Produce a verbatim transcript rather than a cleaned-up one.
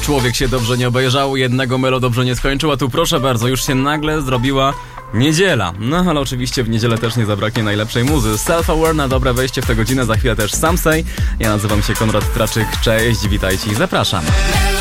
człowiek się dobrze nie obejrzał, jednego melo dobrze nie skończył, a tu proszę bardzo, już się nagle zrobiła niedziela. No ale oczywiście w niedzielę też nie zabraknie najlepszej muzy. Self-Aware na dobre wejście w tę godzinę, za chwilę też Samsei. Ja nazywam się Konrad Traczyk, cześć, witajcie i zapraszam.